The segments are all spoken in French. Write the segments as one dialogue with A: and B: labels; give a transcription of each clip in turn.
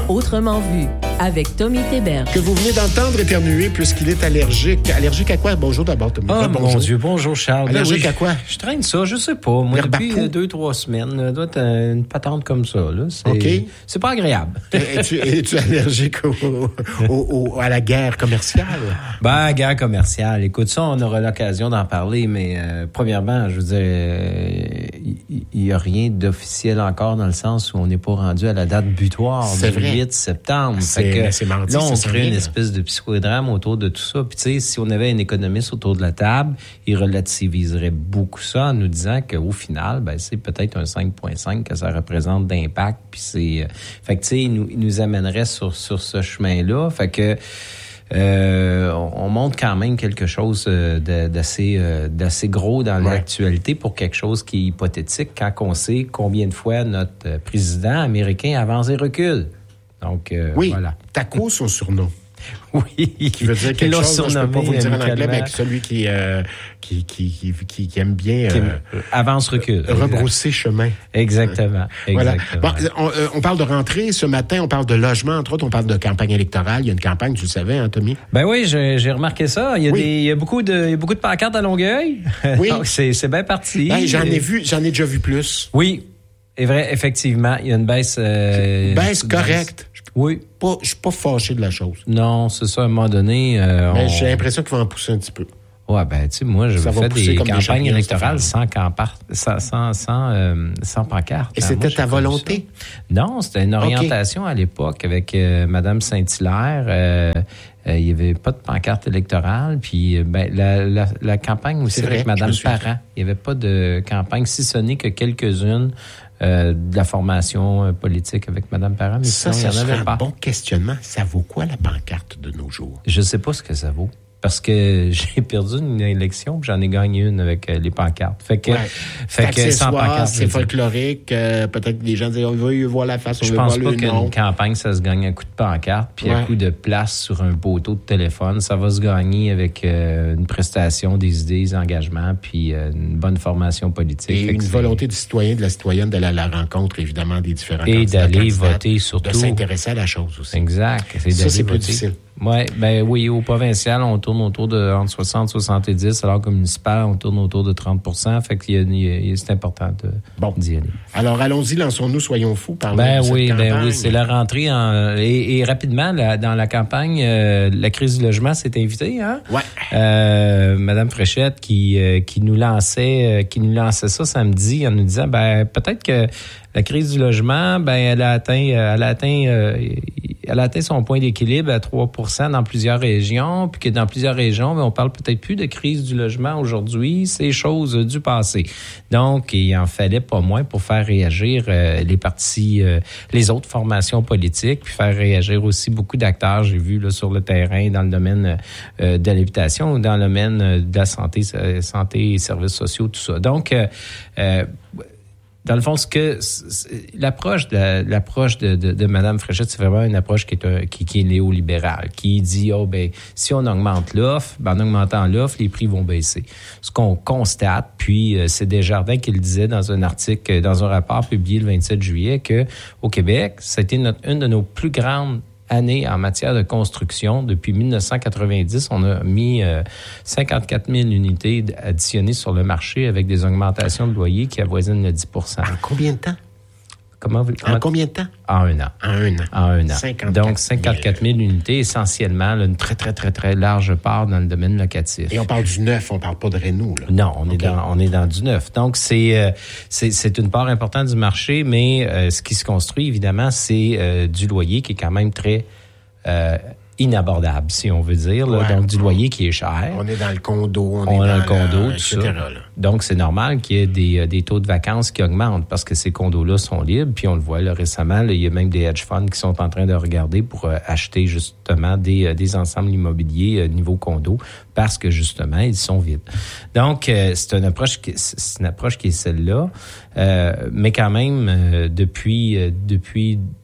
A: Autrement vu, avec Tommy Théberge.
B: Que vous venez d'entendre éternuer puisqu'il est allergique. Allergique à quoi? Bonjour d'abord, Tommy.
C: Bonjour. Mon Dieu, bonjour Charles.
B: Allergique à quoi?
C: Je traîne ça, je sais pas. Moi, depuis 2-3 semaines, doit être une patente comme ça. Là. C'est pas agréable.
B: Es-tu allergique à la guerre commerciale?
C: Guerre commerciale. Écoute, ça, on aura l'occasion d'en parler, mais premièrement, je veux dire, il y a rien d'officiel encore dans le sens où on n'est pas rendu à la date butoir du 8 septembre.
B: C'est mardi,
C: là, on crée une espèce de psychodrame autour de tout ça. Puis tu sais, si on avait un économiste autour de la table, il relativiserait beaucoup ça en nous disant qu'au final, c'est peut-être un 5,5 que ça représente d'impact. Puis c'est, fait que tu sais, il nous amènerait sur ce chemin-là. Fait que on montre quand même quelque chose d'assez gros dans l'actualité pour quelque chose qui est hypothétique quand on sait combien de fois notre président américain avance et recule. Donc, voilà.
B: Taco, son surnom.
C: Oui.
B: Qui veut dire quelque chose, je ne peux pas vous le dire en anglais, mais celui qui aime bien...
C: avance-recule.
B: Rebrousser chemin.
C: Exactement.
B: Voilà. Bon, on parle de rentrée ce matin, on parle de logement, entre autres, on parle de campagne électorale. Il y a une campagne, tu le savais, hein, Tommy?
C: Ben oui, j'ai remarqué ça. Il y a beaucoup de pancartes à Longueuil. Oui. Donc, c'est bien parti.
B: J'en ai déjà vu plus.
C: Oui. C'est vrai, effectivement, il y a une baisse...
B: baisse correcte.
C: Oui.
B: Je suis pas fâché de la chose.
C: Non, c'est ça, à un moment donné...
B: mais j'ai l'impression qu'il va en pousser un petit peu.
C: Ouais, tu sais, moi, je fais des campagnes électorales sans pancarte.
B: Et c'était ta volonté?
C: Non, c'était une orientation à l'époque avec Mme Saint-Hilaire. Il n'y avait pas de pancarte électorale. Puis la campagne aussi avec Mme Parent. Il n'y avait pas de campagne, si ce n'est que quelques-unes de la formation politique avec Mme Parent. Mais
B: ça serait un bon questionnement. Ça vaut quoi la pancarte de nos jours?
C: Je ne sais pas ce que ça vaut. Parce que j'ai perdu une élection, puis j'en ai gagné une avec les pancartes. Fait que sans pancarte,
B: c'est folklorique. Peut-être que les gens disent on veut voir la face, on
C: je
B: veut voir
C: pense
B: le
C: pas
B: nom.
C: qu'une campagne, ça se gagne à coup de pancarte, puis à coup de place sur un poteau de téléphone. Ça va se gagner avec une prestation des idées, des engagements, puis une bonne formation politique.
B: Et une volonté du citoyen, de la citoyenne d'aller à la rencontre, évidemment, des différents candidats.
C: Et d'aller voter surtout.
B: De s'intéresser à la chose aussi.
C: Exact.
B: C'est plus difficile.
C: Oui, au provincial, on tourne autour de entre 60 et 70, alors qu'au municipal, on tourne autour de 30%. Fait que c'est important d'y aller.
B: Alors, allons-y, lançons-nous, soyons fous.
C: Oui, c'est la rentrée. Et rapidement, dans la campagne, la crise du logement s'est invitée. Hein?
B: Ouais.
C: Madame Fréchette qui nous lançait ça samedi en nous disant, peut-être que la crise du logement, elle a atteint son point d'équilibre à 3% dans plusieurs régions, puis que dans plusieurs régions, on parle peut-être plus de crise du logement aujourd'hui, c'est chose du passé. Donc, il en fallait pas moins pour faire réagir les partis, les autres formations politiques, puis faire réagir aussi beaucoup d'acteurs, j'ai vu là sur le terrain, dans le domaine de l'habitation ou dans le domaine de la santé et services sociaux, tout ça. Donc, dans le fond, l'approche de Mme Fréchette, c'est vraiment une approche qui est néolibérale, qui dit si on augmente l'offre, en augmentant l'offre, les prix vont baisser. Ce qu'on constate, puis c'est Desjardins qui le disait dans un article, dans un rapport publié le 27 juillet, que au Québec, c'était une de nos plus grandes années en matière de construction. Depuis 1990, on a mis 54 000 unités additionnées sur le marché avec des augmentations de loyer qui avoisinent le 10%.
B: En combien de temps?
C: En
B: combien de temps?
C: En un an.
B: En un an.
C: 54 000 unités, essentiellement, une très, très, très, très large part dans le domaine locatif.
B: Et on parle du neuf, on parle pas de réno, là.
C: Non, on est dans du neuf. Donc, c'est une part importante du marché, mais ce qui se construit, évidemment, c'est du loyer qui est quand même très inabordable, si on veut dire. Là. Donc, du loyer qui est cher.
B: On est dans le condo.
C: On est dans le condo, tout
B: etc.,
C: ça.
B: Là.
C: Donc, c'est normal qu'il y ait des taux de vacances qui augmentent parce que ces condos-là sont libres. Puis, on le voit là, récemment, il y a même des hedge funds qui sont en train de regarder pour acheter justement des ensembles immobiliers niveau condo parce que, justement, ils sont vides. Donc, c'est une approche qui est celle-là. Mais quand même, depuis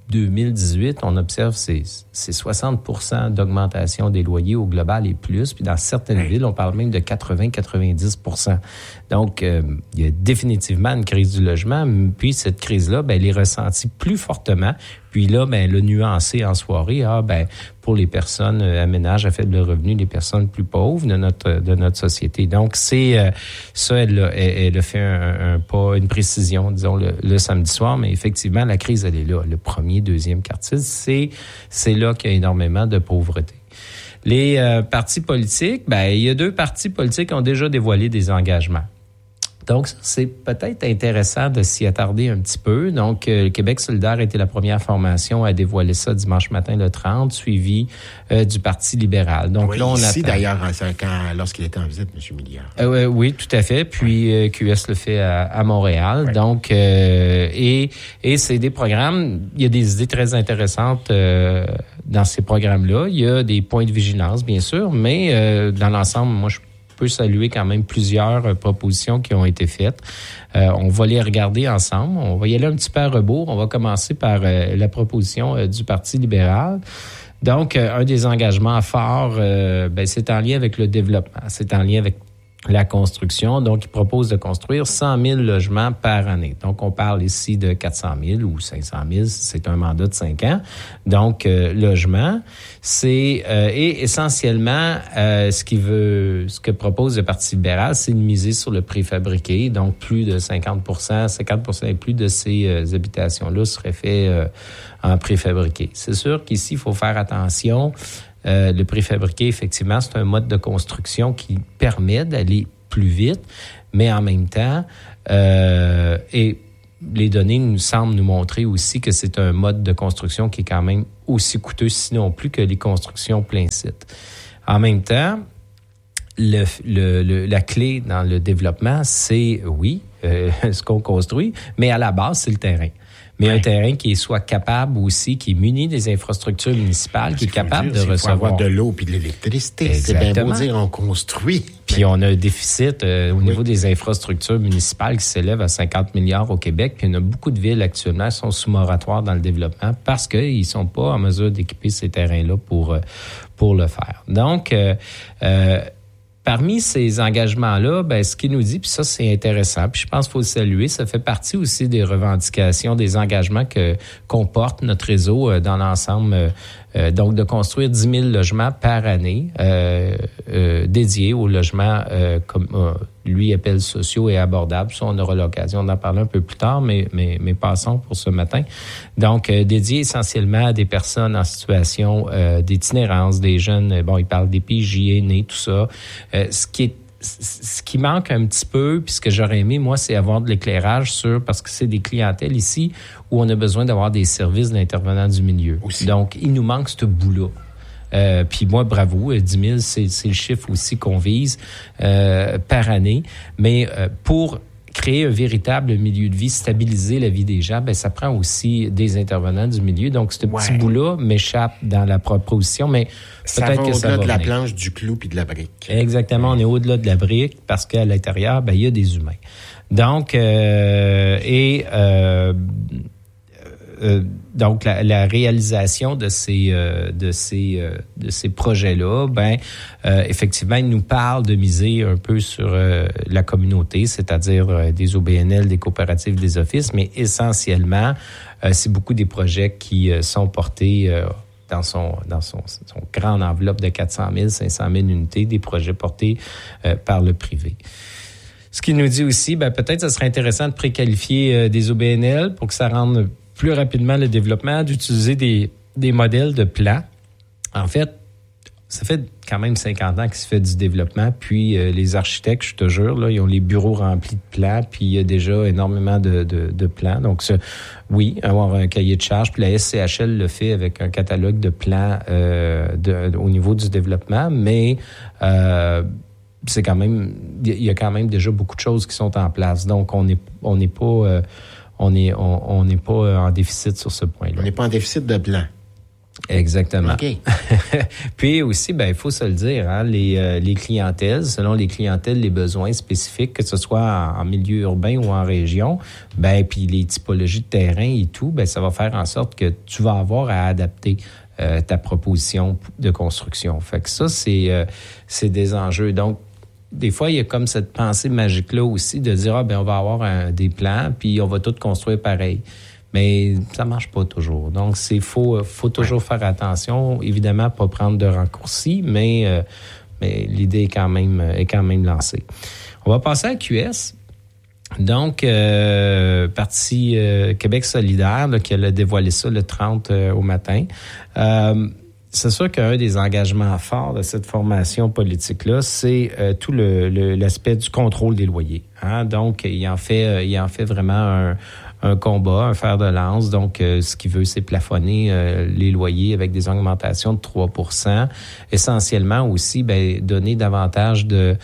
C: 2018, on observe c'est 60% d'augmentation des loyers au global et plus. Puis dans certaines villes, on parle même de 80-90%. Donc, il y a définitivement une crise du logement. Puis cette crise-là, elle est ressentie plus fortement. Puis là, le nuancer en soirée, pour les personnes à ménage à faible revenu, les personnes plus pauvres de notre société. Donc, c'est ça, elle a fait un pas, une précision, disons, le samedi soir. Mais effectivement, la crise, elle est là. Le premier, deuxième quartile, c'est là qu'il y a énormément de pauvreté. Les partis politiques, il y a 2 partis politiques qui ont déjà dévoilé des engagements. Donc, c'est peut-être intéressant de s'y attarder un petit peu. Donc, le Québec solidaire a été la première formation à dévoiler ça dimanche matin le 30, suivi du Parti libéral. Donc
B: oui,
C: là, on
B: ici,
C: attend.
B: D'ailleurs, lorsqu'il était en visite, M. Milliard.
C: Oui, tout à fait. Puis QS le fait à Montréal. Oui. Donc, et c'est des programmes. Il y a des idées très intéressantes dans ces programmes-là. Il y a des points de vigilance, bien sûr, mais dans l'ensemble, moi, je peut saluer quand même plusieurs propositions qui ont été faites. On va les regarder ensemble. On va y aller un petit peu à rebours. On va commencer par la proposition du Parti libéral. Donc, un des engagements forts, c'est en lien avec le développement. C'est en lien avec la construction. Donc, il propose de construire 100 000 logements par année. Donc, on parle ici de 400 000 ou 500 000. C'est un mandat de 5 ans. Donc, logement, c'est et essentiellement ce que propose le Parti libéral, c'est de miser sur le préfabriqué. Donc, plus de 50% et plus de ces habitations-là seraient faites en préfabriqué. C'est sûr qu'ici, il faut faire attention. Le préfabriqué, effectivement, c'est un mode de construction qui permet d'aller plus vite, mais en même temps, et les données nous semblent nous montrer aussi que c'est un mode de construction qui est quand même aussi coûteux, sinon plus que les constructions plein site. En même temps, la clé dans le développement, c'est, ce qu'on construit, mais à la base, c'est le terrain. Mais un terrain qui soit capable aussi, qui est muni des infrastructures municipales, qui est capable de recevoir...
B: Il faut avoir de l'eau puis de l'électricité.
C: Exactement.
B: C'est bien beau dire on construit.
C: Puis on a un déficit au niveau des infrastructures municipales qui s'élève à 50 milliards au Québec. Puis il y en a beaucoup de villes actuellement qui sont sous moratoire dans le développement parce qu'ils sont pas en mesure d'équiper ces terrains-là pour le faire. Donc, parmi ces engagements-là, ce qu'il nous dit, puis ça, c'est intéressant, puis je pense qu'il faut le saluer, ça fait partie aussi des revendications, des engagements qu'on porte notre réseau dans l'ensemble, donc de construire 10 000 logements par année dédiés aux logements, comme lui appelle sociaux et abordables. Ça, on aura l'occasion d'en parler un peu plus tard, mais passons pour ce matin. Donc, dédiés essentiellement à des personnes en situation d'itinérance, des jeunes, il parle des PJ, aînés, tout ça. Ce qui manque un petit peu, puis ce que j'aurais aimé, moi, c'est avoir de l'éclairage parce que c'est des clientèles ici où on a besoin d'avoir des services d'intervenants du milieu. Aussi. Donc, il nous manque ce bout-là. Puis moi, bravo, 10 000, c'est le chiffre aussi qu'on vise par année. Mais pour créer un véritable milieu de vie, stabiliser la vie des gens, ça prend aussi des intervenants du milieu. Donc, ce petit bout-là m'échappe dans la proposition, mais peut-être que ça va
B: au-delà de la
C: venir.
B: planche, du clou puis de la brique.
C: Exactement, on est au-delà de la brique parce qu'à l'intérieur, il y a des humains. Donc, donc la réalisation de ces projets-là, effectivement, il nous parle de miser un peu sur la communauté, c'est-à-dire des OBNL, des coopératives, des offices, mais essentiellement, c'est beaucoup des projets qui sont portés dans son grande enveloppe de 400 000, 500 000 unités, des projets portés par le privé. Ce qu'il nous dit aussi, peut-être ça serait intéressant de préqualifier des OBNL pour que ça rende plus rapidement le développement, d'utiliser des modèles de plans. En fait, ça fait quand même 50 ans qu'il se fait du développement, puis les architectes, je te jure, là, ils ont les bureaux remplis de plans, puis il y a déjà énormément de plans. Donc, avoir un cahier de charge, puis la SCHL le fait avec un catalogue de plans au niveau du développement, mais c'est quand même, il y a quand même déjà beaucoup de choses qui sont en place. Donc, on n'est pas en déficit sur ce point-là.
B: On n'est pas en déficit de plan.
C: Exactement.
B: OK.
C: Puis aussi, ben il faut se le dire, hein, les clientèles, selon les clientèles, les besoins spécifiques, que ce soit en milieu urbain ou en région, ben puis les typologies de terrain et tout, ben ça va faire en sorte que tu vas avoir à adapter ta proposition de construction. Fait que ça, c'est des enjeux. Donc, des fois, il y a comme cette pensée magique-là aussi de dire, on va avoir des plans, puis on va tout construire pareil. Mais ça marche pas toujours. Donc, faut toujours faire attention. Évidemment, pas prendre de raccourcis, mais l'idée est quand même lancée. On va passer à QS. Donc, Parti Québec solidaire, là, qui a dévoilé ça le 30 au matin. C'est sûr qu'un des engagements forts de cette formation politique-là, c'est tout l'aspect du contrôle des loyers. Hein? Donc, il en fait vraiment un combat, un fer de lance. Donc, ce qu'il veut, c'est plafonner les loyers avec des augmentations de 3%. Essentiellement aussi, donner davantage de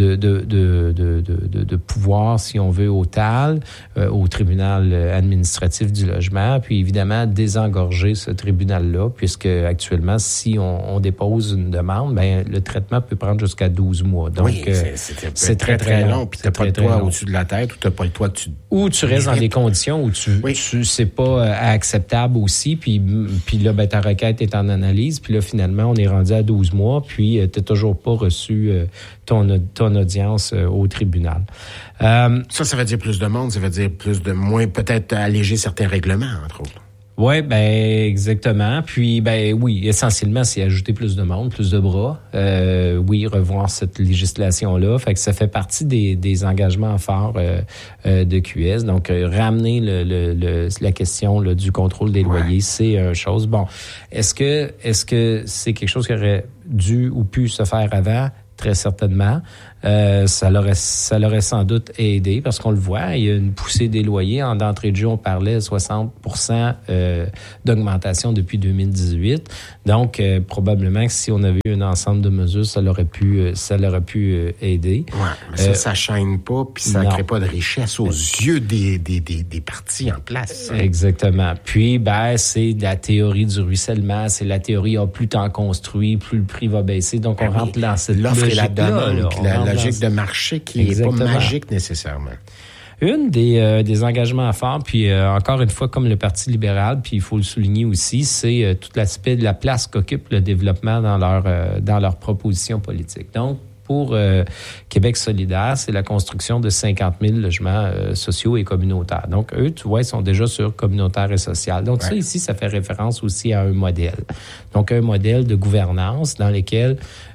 C: pouvoir, si on veut, au TAL, au tribunal administratif du logement, puis évidemment désengorger ce tribunal-là, puisque actuellement, si on dépose une demande, le traitement peut prendre jusqu'à 12 mois. Donc,
B: oui, c'est très, très long, puis tu n'as pas le toit au-dessus de la tête, ou tu n'as pas le toit dessus.
C: Ou tu restes dans des conditions où c'est pas acceptable aussi, puis là, ta requête est en analyse, puis là, finalement, on est rendu à 12 mois, puis tu n'as toujours pas reçu ton audience au tribunal.
B: Ça veut dire plus de monde, ça veut dire moins, peut-être alléger certains règlements, entre autres.
C: Oui, exactement. Puis, oui, essentiellement, c'est ajouter plus de monde, plus de bras. Oui, revoir cette législation-là. Fait que ça fait partie des engagements forts de QS. Donc, ramener la question là, du contrôle des loyers, c'est une chose. Bon, est-ce que c'est quelque chose qui aurait dû ou pu se faire avant? Très certainement. Ça l'aurait sans doute aidé parce qu'on le voit, il y a une poussée des loyers. D'entrée de jeu, on parlait de 60% d'augmentation depuis 2018. Donc, probablement que si on avait eu un ensemble de mesures, ça l'aurait pu aider.
B: Oui, mais ça chaîne pas puis ça crée pas de richesse aux yeux des partis en place.
C: Exactement. Puis, c'est la théorie du ruissellement. C'est la théorie, plus t'en construis, plus le prix va baisser. Donc, on rentre dans cette
B: l'offre et la demande, puis la logique de marché qui n'est pas magique nécessairement.
C: Une des engagements forts, puis encore une fois, comme le Parti libéral, puis il faut le souligner aussi, c'est tout l'aspect de la place qu'occupe le développement dans leur proposition politique. Donc, pour Québec solidaire, c'est la construction de 50 000 logements sociaux et communautaires. Donc, eux, tu vois, ils sont déjà sur communautaire et social. Donc, ça ici, ça fait référence aussi à un modèle. Donc, un modèle de gouvernance dans lequel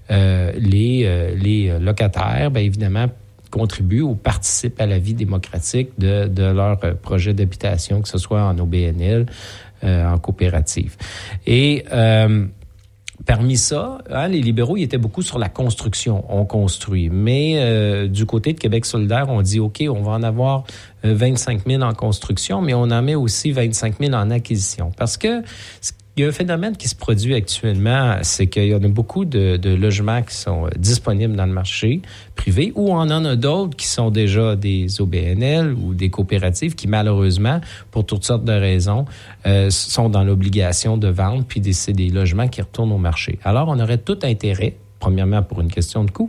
C: les locataires, évidemment, contribuent ou participent à la vie démocratique de leur projet d'habitation, que ce soit en OBNL, en coopérative. Et parmi ça, les libéraux, ils étaient beaucoup sur la construction. On construit. Mais du côté de Québec solidaire, on dit, OK, on va en avoir 25 000 en construction, mais on en met aussi 25 000 en acquisition. Parce que il y a un phénomène qui se produit actuellement, c'est qu'il y en a beaucoup de logements qui sont disponibles dans le marché privé ou on en a d'autres qui sont déjà des OBNL ou des coopératives qui, malheureusement, pour toutes sortes de raisons, sont dans l'obligation de vendre puis c'est des logements qui retournent au marché. Alors, on aurait tout intérêt, premièrement pour une question de coût,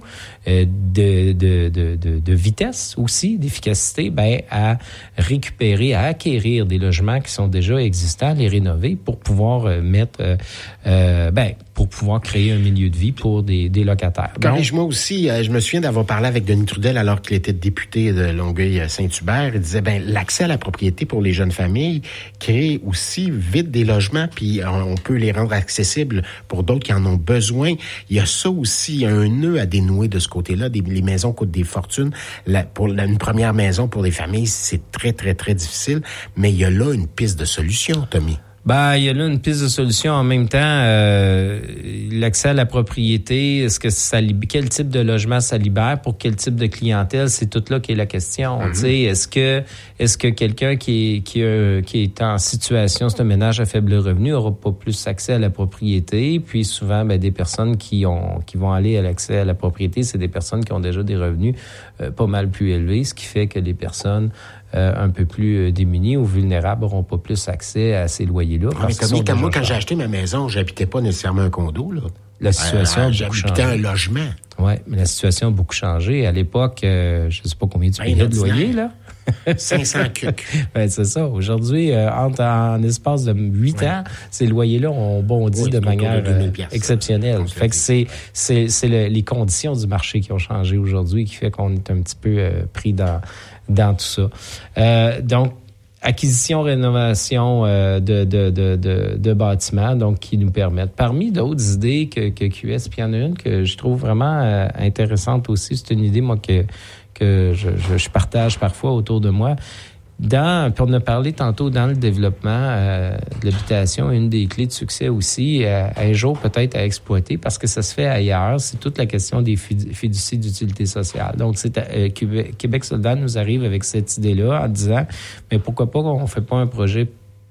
C: de vitesse aussi, d'efficacité, à récupérer, à acquérir des logements qui sont déjà existants, les rénover pour pouvoir pour pouvoir créer un milieu de vie pour des locataires.
B: Corrige-moi aussi, je me souviens d'avoir parlé avec Denis Trudel alors qu'il était député de Longueuil-Saint-Hubert. Il disait, l'accès à la propriété pour les jeunes familles crée aussi vite des logements, puis on peut les rendre accessibles pour d'autres qui en ont besoin. Il y a ça aussi, un nœud à dénouer de ce côté-là. Les maisons coûtent des fortunes. Une première maison pour des familles, c'est très, très, très difficile. Mais il y a là une piste de solution, Tommy.
C: Il y a là une piste de solution. En même temps, l'accès à la propriété, est-ce que quel type de logement ça libère pour quel type de clientèle, c'est tout là qui est la question. Tu sais, est-ce que quelqu'un qui est en situation, c'est un ménage à faible revenu, aura pas plus accès à la propriété? Puis souvent, des personnes qui vont aller à l'accès à la propriété, c'est des personnes qui ont déjà des revenus pas mal plus élevés, ce qui fait que les personnes un peu plus démunis ou vulnérables n'auront pas plus accès à ces loyers-là.
B: Mais comme moi, quand j'ai acheté ma maison, j'habitais pas nécessairement un condo, là.
C: La situation a beaucoup changé.
B: J'habitais un logement.
C: Oui, mais la situation a beaucoup changé. À l'époque, je ne sais pas combien tu payais de loyer, là.
B: 500 cucs.
C: Ben, c'est ça. Aujourd'hui, en espace de 8 ans, ces loyers-là ont bondi de manière exceptionnelle. Fait que c'est les conditions du marché qui ont changé aujourd'hui qui fait qu'on est un petit peu pris dans tout ça. Donc, acquisition, rénovation de bâtiments, donc qui nous permettent. Parmi d'autres idées que QS, puis il y en a une que je trouve vraiment intéressante aussi. C'est une idée, moi, que je partage parfois autour de moi. Puis on a parlé tantôt dans le développement de l'habitation, une des clés de succès aussi, un jour peut-être à exploiter parce que ça se fait ailleurs, c'est toute la question des fiducies d'utilité sociale. Donc, Québec solidaire nous arrive avec cette idée-là en disant, mais pourquoi pas qu'on ne fait pas un projet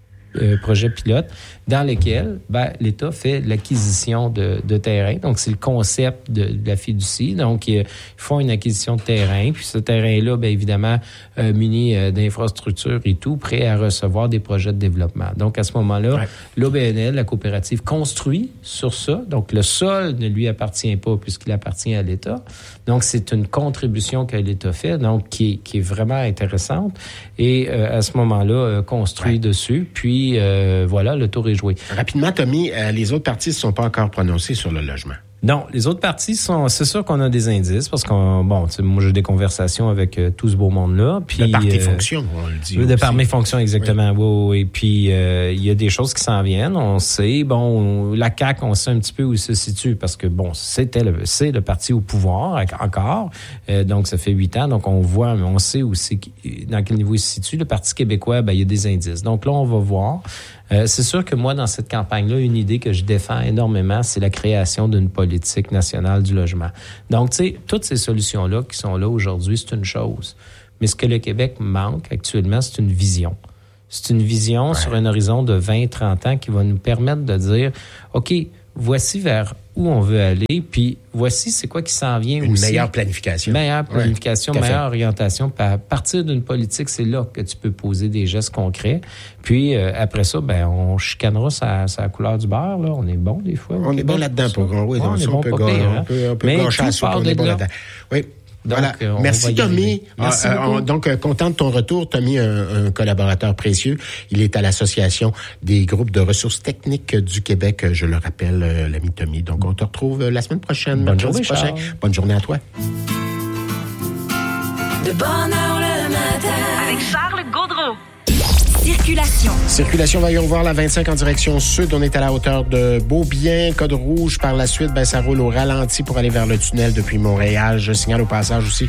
C: pilote dans lequel l'État fait l'acquisition de terrain. Donc, c'est le concept de la fiducie. Donc, ils font une acquisition de terrain. Puis ce terrain-là, évidemment, muni d'infrastructures et tout, prêt à recevoir des projets de développement. Donc, à ce moment-là, l'OBNL, la coopérative, construit sur ça. Donc, le sol ne lui appartient pas puisqu'il appartient à l'État. Donc, c'est une contribution que l'État fait, donc qui est vraiment intéressante. Et à ce moment-là, construit dessus. Puis, voilà, le tour est joué.
B: Rapidement, Tommy, les autres parties ne sont pas encore prononcées sur le logement.
C: Non, les autres parties c'est sûr qu'on a des indices parce moi j'ai des conversations avec tout ce beau monde-là. Puis,
B: de par tes fonctions, on le dit.
C: De par mes fonctions, exactement. Oui. Et puis, il y a des choses qui s'en viennent. On sait, la CAQ, on sait un petit peu où il se situe parce que, c'est le parti au pouvoir encore. Donc, ça fait 8 ans. Donc, on sait aussi dans quel niveau il se situe. Le Parti québécois, il y a des indices. Donc là, on va voir. C'est sûr que moi, dans cette campagne-là, une idée que je défends énormément, c'est la création d'une politique nationale du logement. Donc, tu sais, toutes ces solutions-là qui sont là aujourd'hui, c'est une chose. Mais ce que le Québec manque actuellement, c'est une vision. C'est une vision sur un horizon de 20-30 ans qui va nous permettre de dire, OK, voici vers où on veut aller, puis voici c'est quoi qui s'en vient
B: une
C: aussi.
B: Meilleure planification.
C: Meilleure planification, meilleure orientation. Puis à partir d'une politique, c'est là que tu peux poser des gestes concrets. Puis après ça, on chicanera sa couleur du beurre. Là. On est bon des fois.
B: On est bon là-dedans. On peut gâcher la soupe. On est bon là-dedans. Oui. Voilà. Merci, Tommy.
C: Merci
B: donc, content de ton retour. Tommy, un collaborateur précieux. Il est à l'Association des groupes de ressources techniques du Québec. Je le rappelle, l'ami Tommy. Donc, on te retrouve la semaine prochaine.
C: Bonne journée, Charles.
B: Bonne journée à toi.
A: De bonne heure le matin.
D: Avec Charles Gaudreau.
B: Circulation, voyons voir la 25 en direction sud. On est à la hauteur de Beaubien. Code rouge par la suite. Ça roule au ralenti pour aller vers le tunnel depuis Montréal. Je signale au passage aussi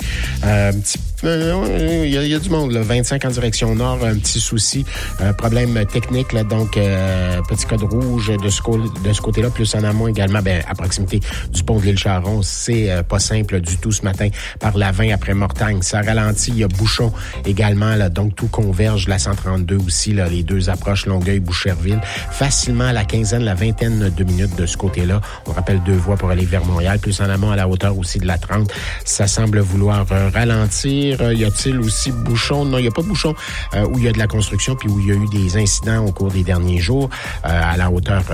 B: il y a du monde, là. 25 en direction nord, un petit souci, problème technique, là, donc petit code rouge de ce côté-là, plus en amont également, à proximité du pont de l'île Charon. C'est pas simple du tout ce matin par la 20 après Mortagne. Ça ralentit, il y a bouchon également, là, donc tout converge, la 132 aussi, là, les deux approches Longueuil-Boucherville, facilement à la quinzaine, la vingtaine de minutes de ce côté-là. On rappelle 2 voies pour aller vers Montréal, plus en amont à la hauteur aussi de la 30. Ça semble vouloir ralentir. Y a-t-il aussi bouchon? Non, il n'y a pas de bouchon où il y a de la construction puis où il y a eu des incidents au cours des derniers jours à la hauteur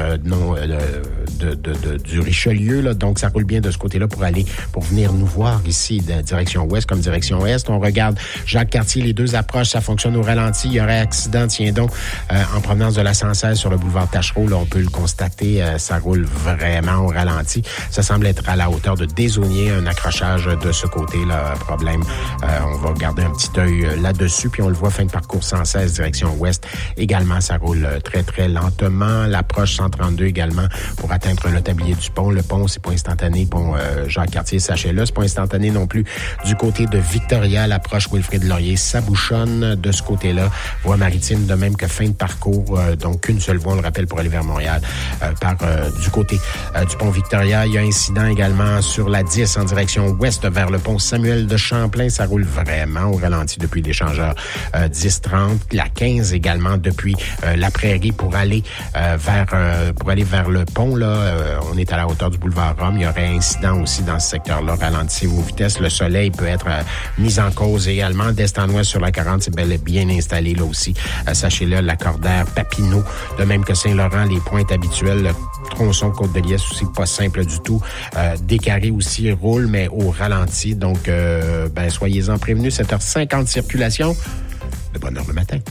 B: du Richelieu. Là. Donc, ça roule bien de ce côté-là pour venir nous voir ici de direction ouest comme direction est. On regarde Jacques-Cartier, les deux approches, ça fonctionne au ralenti. Il y aurait accident, tiens donc, en provenance de la 116 sur le boulevard Tachereau. Là, on peut le constater, ça roule vraiment au ralenti. Ça semble être à la hauteur de Désaulniers, un accrochage de ce côté-là, problème. On va garder un petit œil là-dessus, puis on le voit, fin de parcours 116, direction ouest. Également, ça roule très, très lentement. L'approche 132 également pour atteindre le tablier du pont. Le pont, c'est pas instantané. Pont Jacques-Cartier, sachez-le. C'est pas instantané non plus du côté de Victoria. L'approche Wilfrid-Laurier, ça bouchonne de ce côté-là. Voie maritime, de même que fin de parcours. Donc, une seule voie, on le rappelle, pour aller vers Montréal. Du côté du pont Victoria, il y a incident également sur la 10 en direction ouest vers le pont Samuel de Champlain. Ça roule vraiment au ralenti depuis l'échangeur 10-30. La 15 également depuis la Prairie pour aller vers le pont. Là, on est à la hauteur du boulevard Rome. Il y aurait incident aussi dans ce secteur-là. Ralentissez vos vitesses. Le soleil peut être mis en cause également. D'est en ouest sur la 40, c'est bel et bien installé là aussi. Sachez-le, Lacordaire, Papineau, de même que Saint-Laurent, les pointes habituelles, le tronçon Côte-de-Liesse aussi pas simple du tout. Descarrés aussi roule, mais au ralenti. Donc, soyez-en prévenus. 7h50 circulation. De bonne heure le matin.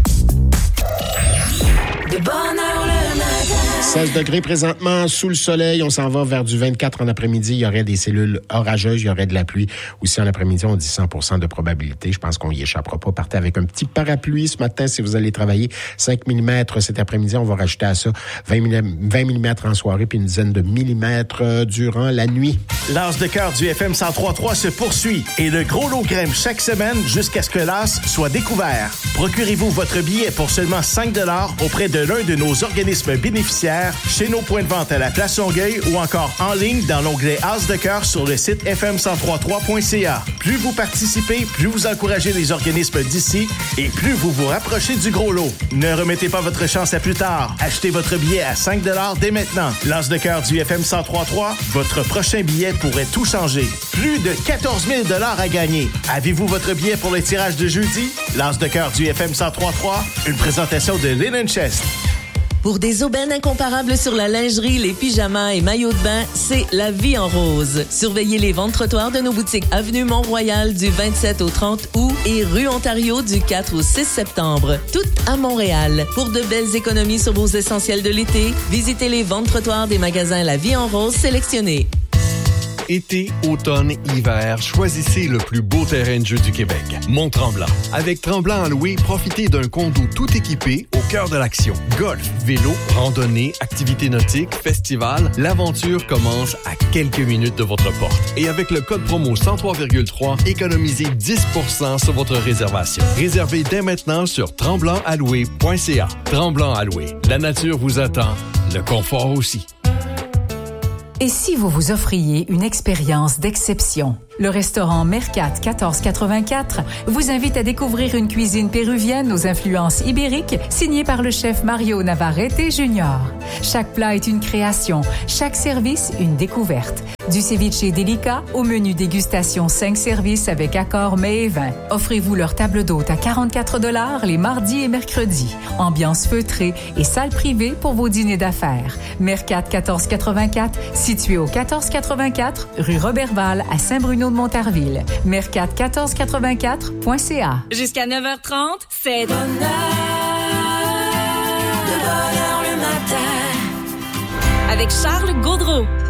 A: De bonne heure le matin.
B: 16 degrés présentement sous le soleil. On s'en va vers du 24 en après-midi. Il y aurait des cellules orageuses. Il y aurait de la pluie. Aussi en après-midi, on dit 100% de probabilité. Je pense qu'on y échappera pas. Partez avec un petit parapluie ce matin si vous allez travailler. 5 mm cet après-midi. On va rajouter à ça 20 mm en soirée puis une dizaine de millimètres durant la nuit.
D: L'As de cœur du FM 103.3 se poursuit et le gros lot grimpe chaque semaine jusqu'à ce que l'As soit découvert. Procurez-vous votre billet pour seulement 5 $ auprès de l'un de nos organismes bénéficiaires chez nos points de vente à la Place Longueuil ou encore en ligne dans l'onglet As de cœur sur le site fm1033.ca. Plus vous participez, plus vous encouragez les organismes d'ici et plus vous vous rapprochez du gros lot. Ne remettez pas votre chance à plus tard. Achetez votre billet à 5 $ dès maintenant. L'As de cœur du FM 103.3, votre prochain billet pourrait tout changer. Plus de 14 000 $ à gagner. Avez-vous votre billet pour le tirage de jeudi? L'As de cœur du FM 103.3, une présentation de Linen Chest.
E: Pour des aubaines incomparables sur la lingerie, les pyjamas et maillots de bain, c'est La Vie en Rose. Surveillez les ventes trottoirs de nos boutiques Avenue Mont-Royal du 27 au 30 août et rue Ontario du 4 au 6 septembre. Toutes à Montréal. Pour de belles économies sur vos essentiels de l'été, visitez les ventes trottoirs des magasins La Vie en Rose sélectionnés.
F: Été, automne, hiver, choisissez le plus beau terrain de jeu du Québec, Mont-Tremblant. Avec Tremblant à louer, profitez d'un condo tout équipé au cœur de l'action. Golf, vélo, randonnée, activités nautiques, festival, l'aventure commence à quelques minutes de votre porte. Et avec le code promo 103,3, économisez 10% sur votre réservation. Réservez dès maintenant sur tremblantallouer.ca. Tremblant à louer. La nature vous attend, le confort aussi.
G: Et si vous vous offriez une expérience d'exception? Le restaurant Mercat 1484 vous invite à découvrir une cuisine péruvienne aux influences ibériques signée par le chef Mario Navarrete Jr. Chaque plat est une création, chaque service une découverte. Du ceviche délicat au menu dégustation 5 services avec accord mets et vin. Offrez-vous leur table d'hôte à 44 $ les mardis et mercredis. Ambiance feutrée et salle privée pour vos dîners d'affaires. Mercat 1484, situé au 1484 rue Roberval à Saint-Bruno-de-Montarville. Mercat1484.ca.
E: Jusqu'à 9h30, c'est
A: De bonne heure le matin.
E: avec Charles Gaudreau.